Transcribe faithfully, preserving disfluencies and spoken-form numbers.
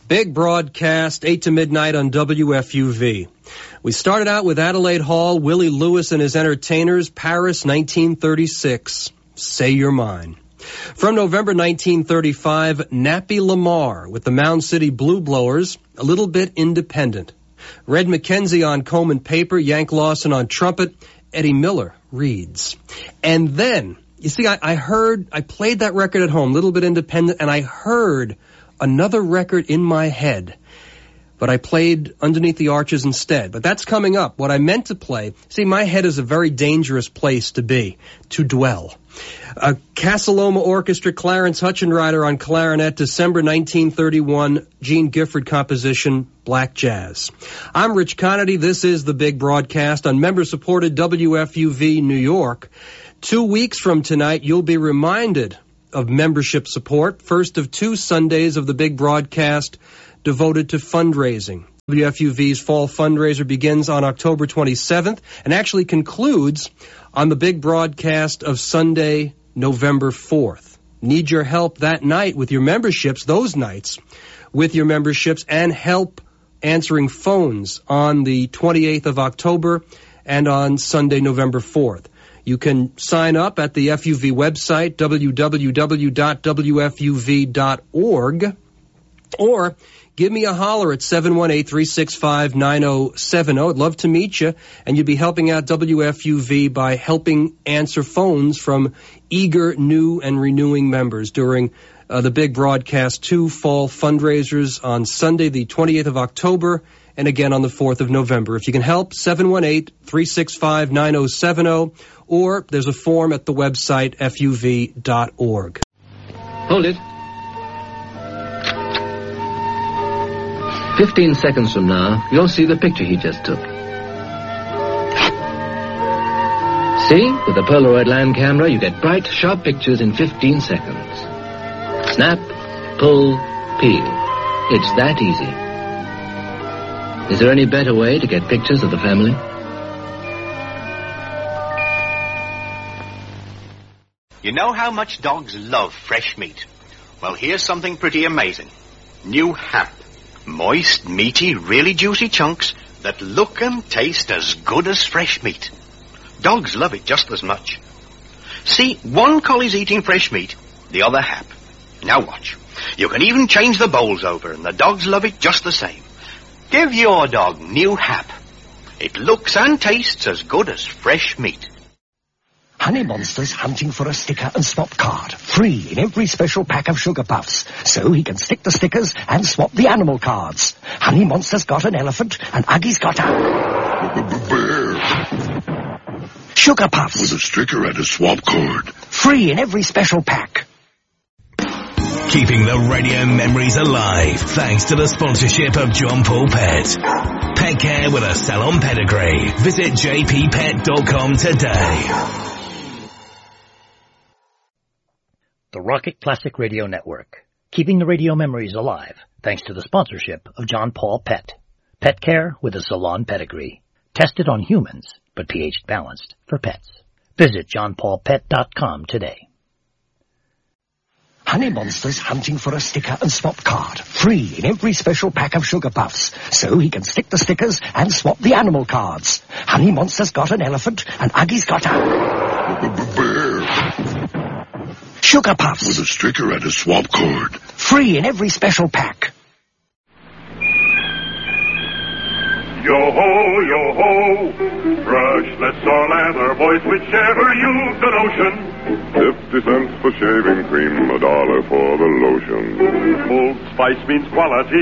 Big broadcast, eight to midnight on W F U V. We started out with Adelaide Hall, Willie Lewis and his Entertainers, Paris, nineteen thirty-six. Say You're Mine. From November nineteen thirty-five, Nappy Lamar with the Mound City Blue Blowers, A Little Bit Independent. Red McKenzie on Coleman Paper, Yank Lawson on trumpet, Eddie Miller reads. And then, you see, I, I heard, I played that record at home, Little Bit Independent, and I heard another record in my head, but I played Underneath the Arches instead. But that's coming up. What I meant to play, see, my head is a very dangerous place to be, to dwell. Uh, Casa Loma Orchestra, Clarence Hutchenrider on clarinet, December nineteen thirty-one, Gene Gifford composition, Black Jazz. I'm Rich Connedy. This is the Big Broadcast on member-supported W F U V New York. Two weeks from tonight, you'll be reminded of membership support, first of two Sundays of the Big Broadcast devoted to fundraising. W F U V's fall fundraiser begins on October twenty-seventh and actually concludes on the Big Broadcast of Sunday, November fourth. Need your help that night with your memberships, those nights, with your memberships, and help answering phones on the twenty-eighth of October and on Sunday, November fourth. You can sign up at the F U V website, w w w dot w f u v dot org, or give me a holler at seven one eight, three six five, nine zero seven zero. I'd love to meet you, and you'd be helping out W F U V by helping answer phones from eager, new, and renewing members during uh, the Big Broadcast two fall fundraisers on Sunday, the twenty-eighth of October, and again on the fourth of November. If you can help, seven one eight, three six five, nine zero seven zero, or there's a form at the website, f u v dot org. Hold it. Fifteen seconds from now, you'll see the picture he just took. See? With the Polaroid land camera, you get bright, sharp pictures in fifteen seconds. Snap, pull, peel. It's that easy. Is there any better way to get pictures of the family? You know how much dogs love fresh meat? Well, here's something pretty amazing. New Hap. Moist, meaty, really juicy chunks that look and taste as good as fresh meat. Dogs love it just as much. See, one collie's eating fresh meat, the other Hap. Now watch. You can even change the bowls over, and the dogs love it just the same. Give your dog New Hap. It looks and tastes as good as fresh meat. Honey Monster's hunting for a sticker and swap card, free in every special pack of Sugar Puffs, so he can stick the stickers and swap the animal cards. Honey Monster's got an elephant, and Uggie's got a... bear. Sugar Puffs. With a sticker and a swap card. Free in every special pack. Keeping the radio memories alive, thanks to the sponsorship of John Paul Pet. Pet care with a salon pedigree. Visit j p pet dot com today. The Rocket Classic Radio Network, keeping the radio memories alive, thanks to the sponsorship of John Paul Pet. Pet care with a salon pedigree. Tested on humans, but pH balanced for pets. Visit john paul pet dot com today. Honey Monster's hunting for a sticker and swap card, free in every special pack of Sugar Puffs, so he can stick the stickers and swap the animal cards. Honey Monster's got an elephant, and Uggie's got a... bear. Sugar Puffs. With a sticker and a swap card. Free in every special pack. Yo-ho, yo-ho, brushless or lather, boys, whichever use the notion. Fifty cents for shaving cream, a dollar for the lotion. Old Spice means quality.